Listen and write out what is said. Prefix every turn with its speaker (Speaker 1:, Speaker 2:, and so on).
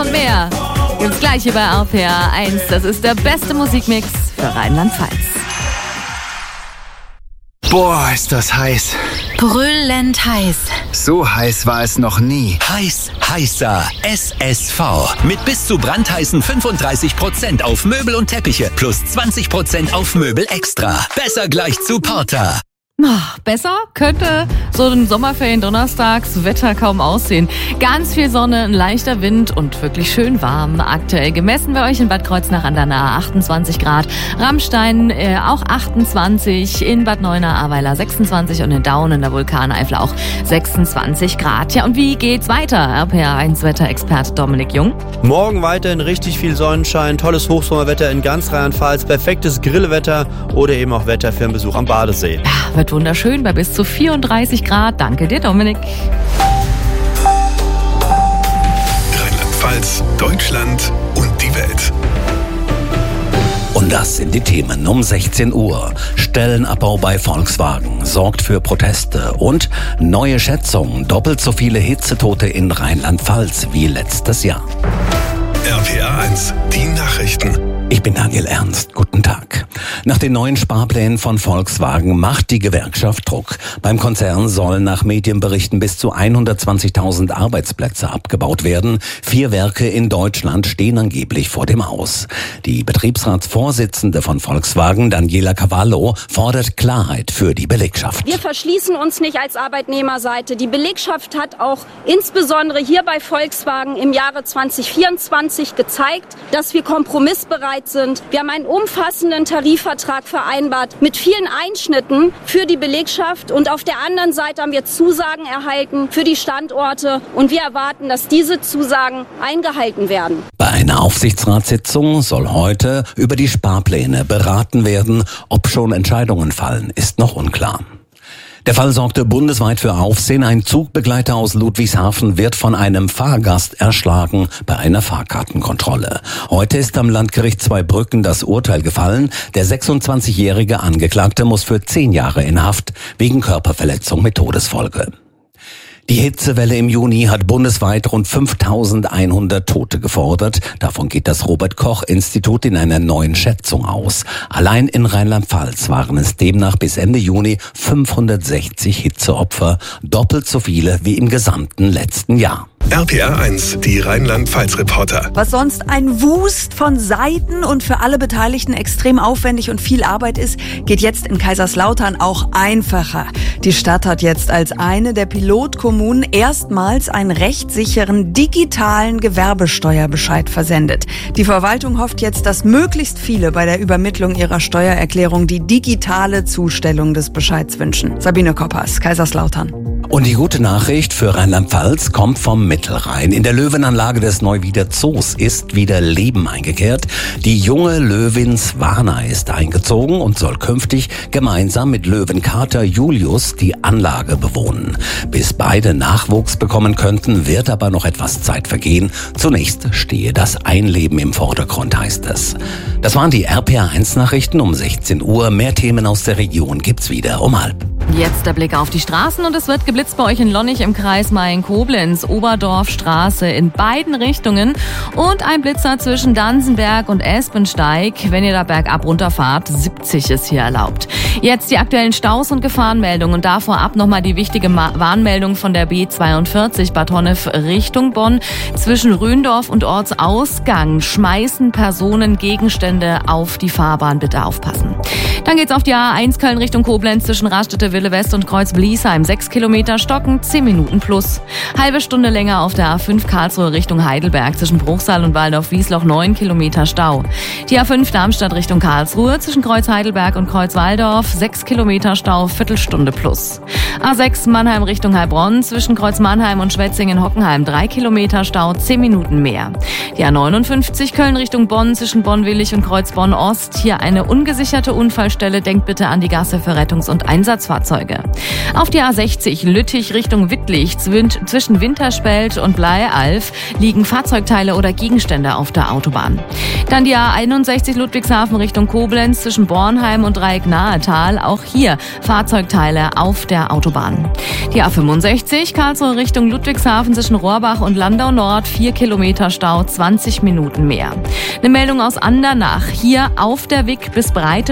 Speaker 1: und mehr gibt's gleich hier bei RPR 1. Das ist der beste Musikmix für Rheinland-Pfalz.
Speaker 2: Boah, ist das heiß.
Speaker 1: Brüllend heiß.
Speaker 2: So heiß war es noch nie.
Speaker 3: Heiß, heißer SSV. Mit bis zu brandheißen 35% auf Möbel und Teppiche plus 20% auf Möbel extra. Besser gleich zu Porter.
Speaker 1: Besser könnte so ein Sommerferien-Donnerstags-Wetter kaum aussehen. Ganz viel Sonne, ein leichter Wind und wirklich schön warm. Aktuell gemessen bei euch in Bad Kreuznach an der Nahe 28 Grad. Rammstein auch 28, in Bad Neuenahr-Ahrweiler 26 und in Daun in der Vulkaneifel auch 26 Grad. Ja, und wie geht's weiter? RPR1-Wetterexperte Dominik Jung.
Speaker 4: Morgen weiterhin richtig viel Sonnenschein, tolles Hochsommerwetter in ganz Rheinland-Pfalz, perfektes Grillwetter oder eben auch Wetter für einen Besuch am Badesee.
Speaker 1: Ja, wird wunderschön bei bis zu 34 Grad. Danke dir, Dominik.
Speaker 5: Rheinland-Pfalz, Deutschland und die Welt.
Speaker 3: Und das sind die Themen um 16 Uhr. Stellenabbau bei Volkswagen sorgt für Proteste und neue Schätzung, doppelt so viele Hitzetote in Rheinland-Pfalz wie letztes Jahr.
Speaker 5: RPR 1, die Nachrichten.
Speaker 3: Ich bin Daniel Ernst. Guten Tag. Nach den neuen Sparplänen von Volkswagen macht die Gewerkschaft Druck. Beim Konzern sollen nach Medienberichten bis zu 120.000 Arbeitsplätze abgebaut werden. 4 Werke in Deutschland stehen angeblich vor dem Aus. Die Betriebsratsvorsitzende von Volkswagen, Daniela Cavallo, fordert Klarheit für die Belegschaft.
Speaker 6: Wir verschließen uns nicht als Arbeitnehmerseite. Die Belegschaft hat auch insbesondere hier bei Volkswagen im Jahre 2024 gezeigt, dass wir kompromissbereit sind. Wir haben einen umfassenden Tarifvertrag vereinbart mit vielen Einschnitten für die Belegschaft und auf der anderen Seite haben wir Zusagen erhalten für die Standorte und wir erwarten, dass diese Zusagen eingehalten werden.
Speaker 3: Bei einer Aufsichtsratssitzung soll heute über die Sparpläne beraten werden. Ob schon Entscheidungen fallen, ist noch unklar. Der Fall sorgte bundesweit für Aufsehen. Ein Zugbegleiter aus Ludwigshafen wird von einem Fahrgast erschlagen bei einer Fahrkartenkontrolle. Heute ist am Landgericht Zweibrücken das Urteil gefallen. Der 26-jährige Angeklagte muss für 10 Jahre in Haft wegen Körperverletzung mit Todesfolge. Die Hitzewelle im Juni hat bundesweit rund 5.100 Tote gefordert. Davon geht das Robert-Koch-Institut in einer neuen Schätzung aus. Allein in Rheinland-Pfalz waren es demnach bis Ende Juni 560 Hitzeopfer, doppelt so viele wie im gesamten letzten Jahr.
Speaker 5: RPR 1, die Rheinland-Pfalz-Reporter.
Speaker 7: Was sonst ein Wust von Seiten und für alle Beteiligten extrem aufwendig und viel Arbeit ist, geht jetzt in Kaiserslautern auch einfacher. Die Stadt hat jetzt als eine der Pilotkommunen erstmals einen rechtssicheren digitalen Gewerbesteuerbescheid versendet. Die Verwaltung hofft jetzt, dass möglichst viele bei der Übermittlung ihrer Steuererklärung die digitale Zustellung des Bescheids wünschen. Sabine Koppers, Kaiserslautern.
Speaker 3: Und die gute Nachricht für Rheinland-Pfalz kommt vom Mittelrhein. In der Löwenanlage des Neuwieder Zoos ist wieder Leben eingekehrt. Die junge Löwin Swana ist eingezogen und soll künftig gemeinsam mit Löwenkater Julius die Anlage bewohnen. Bis beide Nachwuchs bekommen könnten, wird aber noch etwas Zeit vergehen. Zunächst stehe das Einleben im Vordergrund, heißt es. Das waren die RPR1-Nachrichten um 16 Uhr. Mehr Themen aus der Region gibt's wieder um 12:30.
Speaker 1: Jetzt der Blick auf die Straßen und es wird geblitzt bei euch in Lonnig im Kreis Main-Koblenz, Oberdorfstraße in beiden Richtungen und ein Blitzer zwischen Dansenberg und Espensteig. Wenn ihr da bergab runterfahrt, 70 ist hier erlaubt. Jetzt die aktuellen Staus und Gefahrenmeldungen und davor ab nochmal die wichtige Warnmeldung von der B42 Bad Honnef Richtung Bonn. Zwischen Ründorf und Ortsausgang schmeißen Personen Gegenstände auf die Fahrbahn. Bitte aufpassen. Dann geht's auf die A1 Köln Richtung Koblenz zwischen Raststätte Wille West und Kreuz Bliesheim. 6 Kilometer stocken, 10 Minuten plus. Halbe Stunde länger auf der A5 Karlsruhe Richtung Heidelberg zwischen Bruchsal und Waldorf-Wiesloch 9 Kilometer Stau. Die A5 Darmstadt Richtung Karlsruhe zwischen Kreuz Heidelberg und Kreuz Waldorf 6 Kilometer Stau, Viertelstunde plus. A6 Mannheim Richtung Heilbronn zwischen Kreuz Mannheim und Schwetzingen-Hockenheim 3 Kilometer Stau, 10 Minuten mehr. Die A59 Köln Richtung Bonn zwischen Bonn-Willig und Kreuz Bonn-Ost. Hier eine ungesicherte Unfallstelle. Denkt bitte an die Gasse für Rettungs- und Einsatzfahrzeuge. Fahrzeuge. Auf die A60 Lüttich Richtung Wittlich zwischen Winterspelt und Bleialf liegen Fahrzeugteile oder Gegenstände auf der Autobahn. Dann die A61 Ludwigshafen Richtung Koblenz zwischen Bornheim und Dreieck-Nahetal. Auch hier Fahrzeugteile auf der Autobahn. Die A65 Karlsruhe Richtung Ludwigshafen zwischen Rohrbach und Landau Nord. 4 Kilometer Stau, 20 Minuten mehr. Eine Meldung aus Andernach. Hier auf der Wick bis Breite